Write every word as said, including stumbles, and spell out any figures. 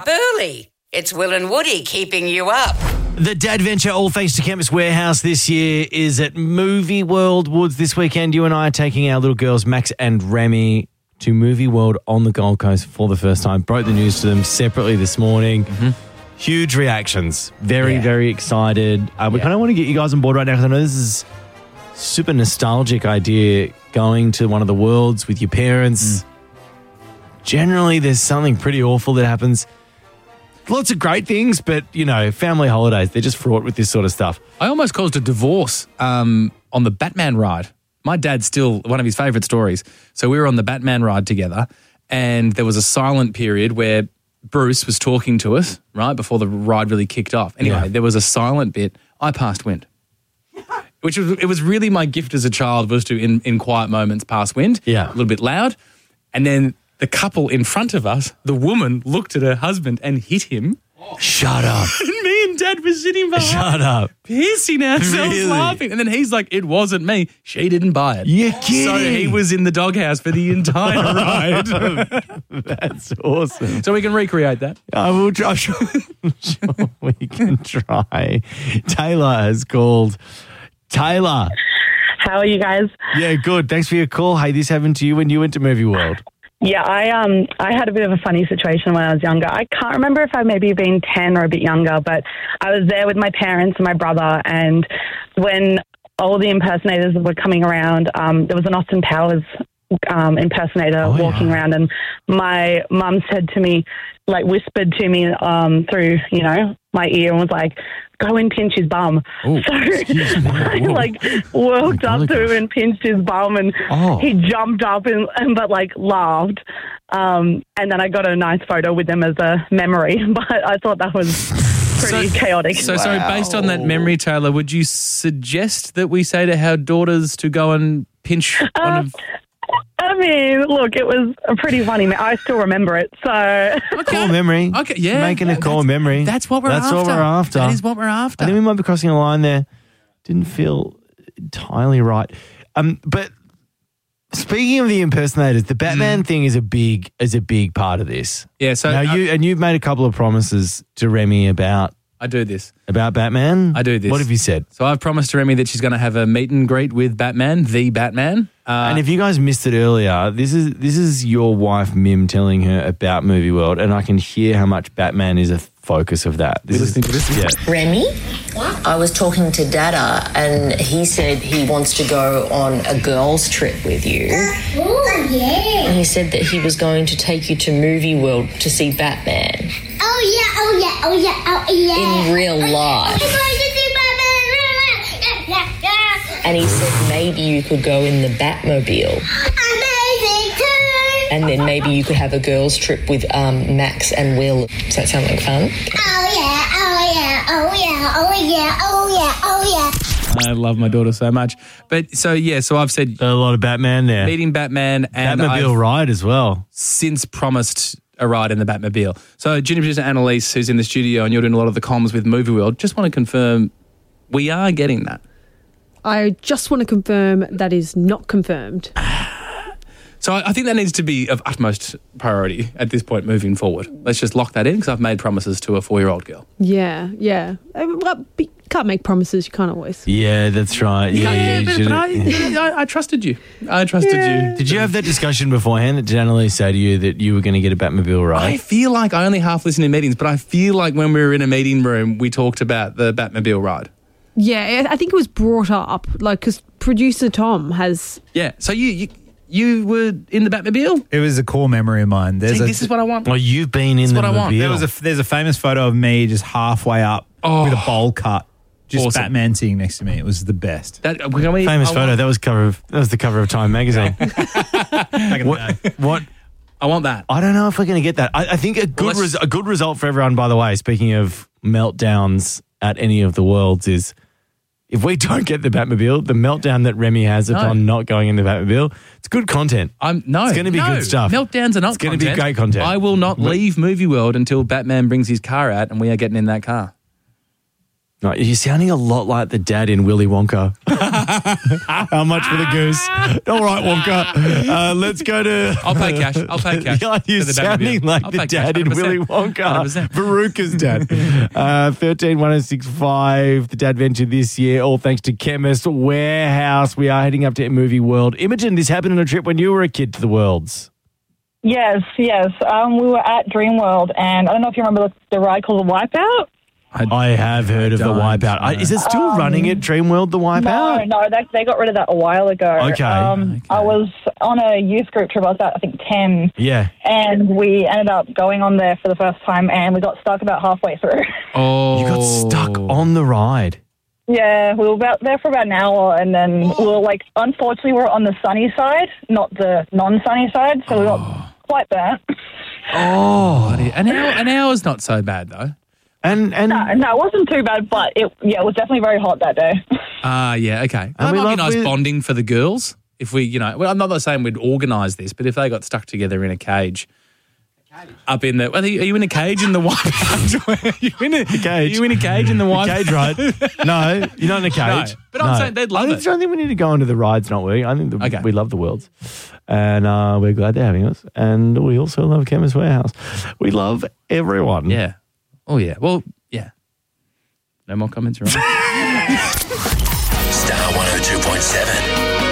up early. It's Will and Woody keeping you up. The Dadventure, all thanks to Campus Warehouse this year, is at Movie World Woods this weekend. You and I are taking our little girls, Max and Remy, to Movie World on the Gold Coast for the first time. Broke the news to them separately this morning. Mm-hmm. Huge reactions. Very, yeah. very excited. Uh, we yeah. kind of want to get you guys on board right now because I know this is super nostalgic idea, going to one of the worlds with your parents. Mm. Generally, there's something pretty awful that happens. Lots of great things, but, you know, family holidays, they're just fraught with this sort of stuff. I almost caused a divorce um, on the Batman ride. My dad's still one of his favourite stories. So we were on the Batman ride together and there was a silent period where Bruce was talking to us, right, before the ride really kicked off. Anyway, yeah. there was a silent bit. I passed wind. Which was, it was really my gift as a child, was to, in, in quiet moments, pass wind. Yeah. A little bit loud. And then the couple in front of us, the woman looked at her husband and hit him. Shut up. And me and Dad were sitting behind. Shut up. Pissing ourselves really? laughing. And then he's like, it wasn't me. She didn't buy it. You're kidding. So he was in the doghouse for the entire ride. That's awesome. So we can recreate that. I will try. Sure, sure we can try. Taylor has called. Taylor. How are you guys? Yeah, good. Thanks for your call. Hey, this happened to you when you went to Movie World. Yeah, I um I had a bit of a funny situation when I was younger. I can't remember if I maybe been ten or a bit younger, but I was there with my parents and my brother, and when all the impersonators were coming around, um, there was an Austin Powers um, impersonator oh, walking yeah. around, and my mum said to me, like whispered to me um, through, you know, my ear and was like, go and pinch his bum. Ooh, so I like walked oh up to him and pinched his bum, and oh. he jumped up and, and but like laughed. Um, and then I got a nice photo with him as a memory, but I thought that was pretty so, chaotic. So, wow. sorry, based on that memory, Taylor, would you suggest that we say to our daughters to go and pinch uh, one of... I mean, look, it was a pretty funny. Me- I still remember it. So okay. Core memory. Okay, yeah, making yeah, a core memory. That's what we're that's after. That's what we're after. That is what we're after. I think we might be crossing a line there. Didn't feel entirely right. Um, but speaking of the impersonators, the Batman mm. thing is a big is a big part of this. Yeah. So now uh, you and you've made a couple of promises to Remy about. I do this. About Batman? I do this. What have you said? So I've promised to Remy that she's going to have a meet and greet with Batman, the Batman. Uh, and if you guys missed it earlier, this is this is your wife, Mim, telling her about Movie World, and I can hear how much Batman is a focus of that. This is, this, yeah. Remy? What? I was talking to Dada, and he said he wants to go on a girls' trip with you. Oh, yeah. And he said that he was going to take you to Movie World to see Batman. Oh, yeah, oh, yeah, oh, yeah, oh, yeah. In real life. I'm going to see Batman in real life. Yeah, yeah, yeah. And he said maybe you could go in the Batmobile. Amazing too. And then maybe you could have a girls' trip with um, Max and Will. Does that sound like fun? Oh, yeah, oh, yeah, oh, yeah, oh, yeah, oh, yeah, oh, yeah. I love my daughter so much. But so, yeah, so I've said... A lot of Batman there. Meeting Batman and Batmobile I've ride as well. Since promised a ride in the Batmobile. So junior producer Annalise, who's in the studio and you're doing a lot of the comms with Movie World, just want to confirm we are getting that. I just want to confirm that is not confirmed. So I think that needs to be of utmost priority at this point moving forward. Let's just lock that in because I've made promises to a four-year-old girl. Yeah, yeah. Uh, well, you can't make promises. You can't always. Yeah, that's right. Yeah, yeah, yeah, but, but I, yeah, I, I trusted you. I trusted Yeah. you. Did you have that discussion beforehand? Did Annalise say to you that you were going to get a Batmobile ride? I feel like I only half listen to meetings, but I feel like when we were in a meeting room, we talked about the Batmobile ride. Yeah, I think it was brought up, like, because producer Tom has... Yeah, so you... you You were in the Batmobile? It was a core memory of mine. There's See, a, this is what I want. Well, you've been in That's the what I want. Mobile. There was a, there's a famous photo of me just halfway up Oh. with a bowl cut. Just Awesome. Batman sitting next to me. It was the best. That, can we, Famous I photo. Want, That was cover of that was the cover of Time magazine. Back in what, the day. what? I want that. I don't know if we're going to get that. I, I think a good Well, res- a good result for everyone. By the way, speaking of meltdowns at any of the worlds, is if we don't get the Batmobile, the meltdown that Remy has No. upon not going in the Batmobile, it's good content. I'm no. It's gonna be no. good stuff. Meltdowns are not. It's gonna content. be great content. I will not What? leave Movie World until Batman brings his car out and we are getting in that car. No, you're sounding a lot like the dad in Willy Wonka. How much for the goose? All right, Wonka. Uh, let's go to... I'll pay cash. I'll pay cash. Yeah, you're for the sounding Batmobile. like I'll the pay dad cash, in one hundred Willy percent. Wonka. one hundred percent. Veruca's dad. Uh, thirteen one oh six five, the dad venture this year, all thanks to Chemist Warehouse. We are heading up to Movie World. Imogen, this happened on a trip when you were a kid to the Worlds. Yes, yes. Um, we were at Dreamworld, and I don't know if you remember the, the ride called the Wipeout. I have heard of the don't, Wipeout. no. Is it still Um, running at Dreamworld, the Wipeout? No, no, they, they got rid of that a while ago. Okay. Um, I was on a youth group trip. I was about, I think, ten, Yeah. and we ended up going on there for the first time, and we got stuck about halfway through. Oh. You got stuck on the ride. Yeah, we were about there for about an hour, and then we were like, unfortunately, we were on the sunny side, not the non-sunny side, so we got quite burnt. Oh. Bloody- An hour, an hour's not so bad, though. And, and No, no, it wasn't too bad, but it yeah, it was definitely very hot that day. Ah, uh, yeah, okay. That we might love- be nice we- bonding for the girls. If we, you know, well, I'm not saying we'd organise this, but if they got stuck together in a cage, up in the, well, are you are you in a cage in the Wipeout? Are you in a cage. Are you in a cage in the Wipeout? cage ride. No, you're not in a cage. No, but I'm saying they'd love I it. don't think we need to go into the rides not we. I think the, Okay. we love the Worlds. And uh, we're glad they're having us. And we also love Chemist Warehouse. We love everyone. Yeah. Oh, yeah. Well, yeah. No more comments, right? Star one oh two point seven.